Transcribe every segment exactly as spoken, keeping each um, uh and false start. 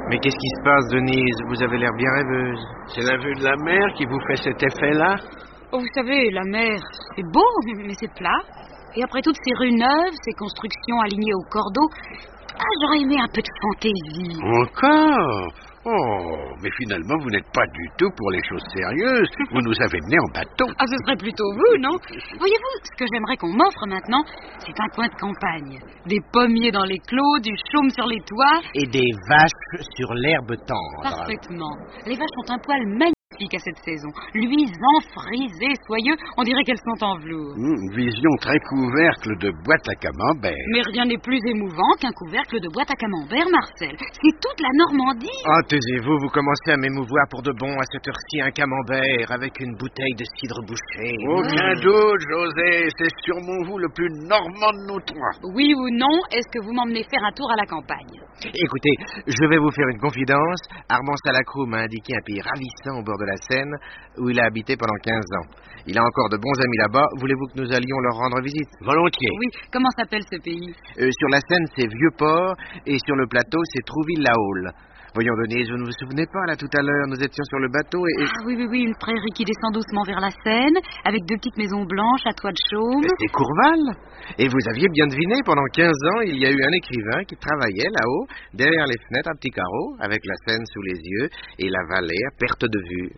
Mais qu'est-ce qui se passe, Denise? Vous avez l'air bien rêveuse. C'est la vue de la mer qui vous fait cet effet-là? Oh, vous savez, la mer, c'est beau, mais c'est plat. Et après toutes ces rues neuves, ces constructions alignées au cordeau, ah, j'aurais aimé un peu de fantaisie. Encore? Oh, mais finalement, vous n'êtes pas du tout pour les choses sérieuses. Vous nous avez menés en bateau. Ah, ce serait plutôt vous, non? Voyez-vous, ce que j'aimerais qu'on m'offre maintenant, c'est un coin de campagne. Des pommiers dans les clos, du chaume sur les toits. Et des vaches sur l'herbe tendre. Parfaitement. Les vaches ont un poil magnifique à cette saison. Luisant, frisé, soyeux, on dirait qu'elles sont en velours. Mmh, vision très couvercle de boîte à camembert. Mais rien n'est plus émouvant qu'un couvercle de boîte à camembert, Marcel. C'est toute la Normandie. Ah, taisez-vous, vous commencez à m'émouvoir pour de bon à cette heure-ci un camembert avec une bouteille de cidre bouché. Aucun mmh. doute, José, c'est sûrement vous le plus normand de nous trois. Oui ou non, est-ce que vous m'emmenez faire un tour à la campagne? Écoutez, je vais vous faire une confidence. Armand Salacrou m'a indiqué un pays ravissant au bord de la Seine où il a habité pendant quinze ans. Il a encore de bons amis là-bas. Voulez-vous que nous allions leur rendre visite? Volontiers. Oui, comment s'appelle ce pays? euh, Sur la Seine, c'est Vieux-Port et sur le plateau, c'est Trouville-la-Haule. Voyons, Denise, vous ne vous souvenez pas, là, tout à l'heure, nous étions sur le bateau et... Ah oui, oui, oui, une prairie qui descend doucement vers la Seine, avec deux petites maisons blanches à toit de chaume. C'est Courval. Et vous aviez bien deviné, pendant quinze ans, il y a eu un écrivain qui travaillait là-haut, derrière les fenêtres, à petits carreaux, avec la Seine sous les yeux et la vallée à perte de vue.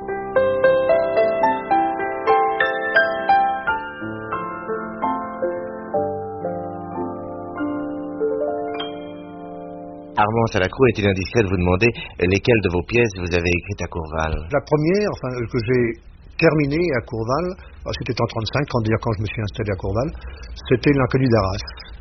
Armand Salacrou, est-il indiscret de vous demander lesquelles de vos pièces vous avez écrites à Courval? La première, enfin, que j'ai terminée à Courval, c'était en trente-cinq, quand, dire, quand je me suis installé à Courval, c'était L'inconnu d'Arras.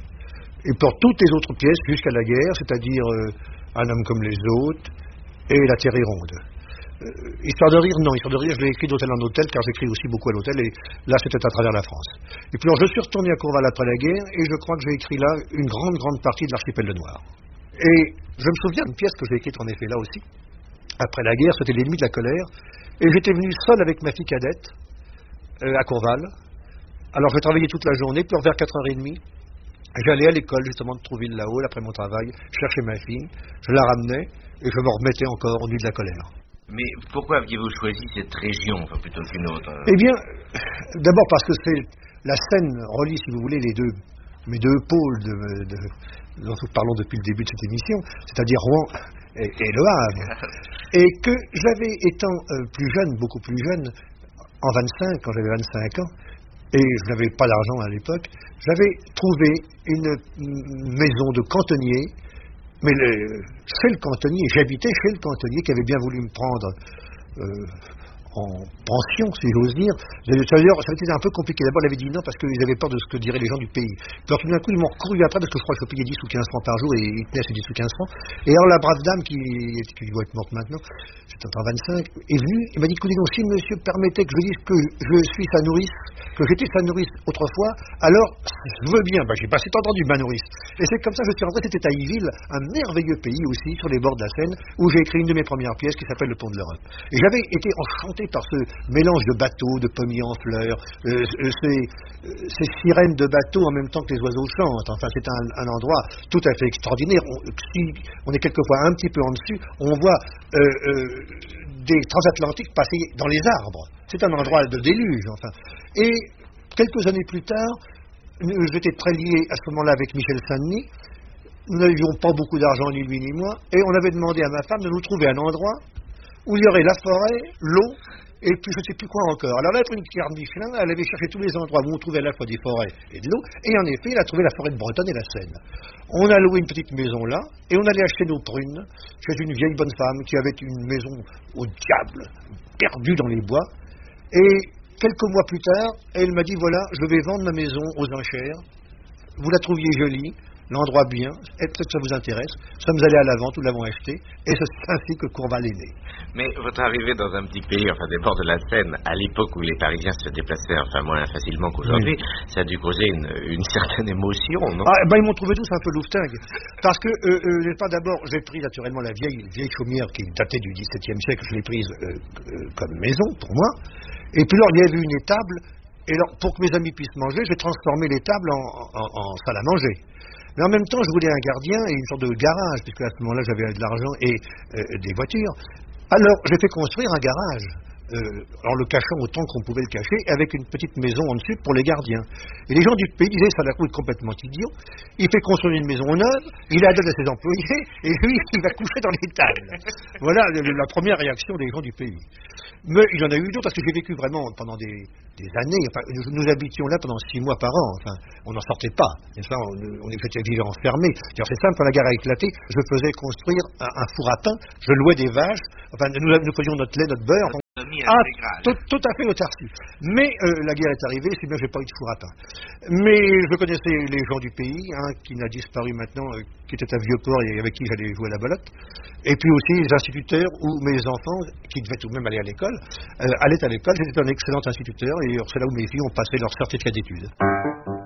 Et pour toutes les autres pièces, jusqu'à la guerre, c'est-à-dire euh, Un homme comme les autres et La terre est ronde. Euh, histoire de rire, non, histoire de rire, je l'ai écrit d'hôtel en hôtel, car j'écris aussi beaucoup à l'hôtel, et là, c'était à travers la France. Et puis alors, je suis retourné à Courval après la guerre, et je crois que j'ai écrit là une grande, grande partie de l'archipel de Noir. Et je me souviens d'une pièce que j'ai écrite en effet là aussi. Après la guerre, c'était L'ennemi de la colère. Et j'étais venu seul avec ma fille cadette euh, à Courval. Alors je travaillais toute la journée, puis vers quatre heures trente, j'allais à l'école justement de Trouville-la-Haule après mon travail, je cherchais ma fille, je la ramenais et je me remettais encore au nuit de la colère. Mais pourquoi aviez-vous choisi cette région enfin, plutôt qu'une autre? Eh bien, d'abord parce que c'est la Seine relie, si vous voulez, les deux, mes deux pôles de, de, dont nous parlons depuis le début de cette émission, c'est-à-dire Rouen et, et Le Havre. Et que j'avais, étant euh, plus jeune, beaucoup plus jeune, en vingt-cinq, quand j'avais vingt-cinq ans, et je n'avais pas d'argent à l'époque, j'avais trouvé une maison de cantonnier, mais le, chez le cantonnier, j'habitais chez le cantonnier qui avait bien voulu me prendre euh, en pension, si j'ose dire. D'ailleurs, ça a été un peu compliqué. D'abord, il avait dit non parce qu'ils avaient peur de ce que diraient les gens du pays. Alors tout d'un coup, ils m'ont recouru après parce que je crois que je payais dix ou quinze francs par jour et ils tenaient ces dix ou quinze francs. Et alors, la brave dame qui, qui doit être morte maintenant, c'était en vingt-cinq, est venue et m'a dit, écoutez donc, si monsieur permettait que je dise que je suis sa nourrice, que j'étais sa nourrice autrefois, alors je veux bien. Ben, j'ai pas assez entendu ma nourrice. Et c'est comme ça que je suis rentré. C'était à Yville, un merveilleux pays aussi, sur les bords de la Seine, où j'ai écrit une de mes premières pièces qui s'appelle Le Pont de l'Europe. Et j'avais été enchanté par ce mélange de bateaux, de pommiers en fleurs, euh, ces, euh, ces sirènes de bateaux en même temps que les oiseaux chantent. Enfin, c'est un, un endroit tout à fait extraordinaire. On, si on est quelquefois un petit peu en dessus, on voit euh, euh, des transatlantiques passer dans les arbres. C'est un endroit de déluge, enfin. Et quelques années plus tard, j'étais très lié à ce moment-là avec Michel Saint-Denis. Nous n'avions pas beaucoup d'argent, ni lui ni moi, et on avait demandé à ma femme de nous trouver un endroit où il y aurait la forêt, l'eau, et puis je ne sais plus quoi encore. Alors elle a pris une carte Michelin, elle avait cherché tous les endroits où on trouvait à la fois des forêts et de l'eau, et en effet, elle a trouvé la forêt de Bretonne et la Seine. On a loué une petite maison là, et on allait acheter nos prunes chez une vieille bonne femme qui avait une maison au diable, perdue dans les bois, et quelques mois plus tard, elle m'a dit, voilà, je vais vendre ma maison aux enchères, vous la trouviez jolie, l'endroit bien, et peut-être que ça vous intéresse. Nous sommes allés à la vente, nous l'avons acheté, et c'est ainsi que Courval est né. Mais votre arrivée dans un petit pays, enfin des bords de la Seine, à l'époque où les Parisiens se déplaçaient enfin moins facilement qu'aujourd'hui, oui. Ça a dû causer une, une certaine émotion, non? Ah, ben, ils m'ont trouvé tous un peu louvetingue. Parce que, euh, euh, pas d'abord, j'ai pris naturellement la vieille, vieille chaumière qui datait du dix-septième siècle, je l'ai prise euh, euh, comme maison pour moi. Et puis là, il y avait une étable, et alors, pour que mes amis puissent manger, j'ai transformé l'étable en, en, en salle à manger. Mais en même temps, je voulais un gardien et une sorte de garage, puisque à ce moment-là, j'avais de l'argent et euh, des voitures. Alors, j'ai fait construire un garage. Euh, en le cachant autant qu'on pouvait le cacher, avec une petite maison en dessus pour les gardiens. Et les gens du pays disaient, ça la coûte complètement idiot, il fait construire une maison neuve, il la donne à ses employés, et lui, il va coucher dans les tables. Voilà le, la première réaction des gens du pays. Mais il y en a eu d'autres, parce que j'ai vécu vraiment pendant des, des années, enfin, nous, nous habitions là pendant six mois par an, enfin, on n'en sortait pas, n'est-ce pas, on, on était vivant enfermés. C'est simple, quand la guerre a éclaté, je faisais construire un, un four à pain, je louais des vaches, enfin, nous, nous faisions notre lait, notre beurre. Ah, tout, tout à fait autarcie. Mais euh, la guerre est arrivée, c'est bien que j'ai pas eu de four à pain. Mais je connaissais les gens du pays, un qui n'a disparu maintenant, euh, qui était un vieux porc et avec qui j'allais jouer à la belote. Et puis aussi les instituteurs où mes enfants, qui devaient tout de même aller à l'école, euh, allaient à l'école. J'étais un excellent instituteur et c'est là où mes filles ont passé leur certificat d'études.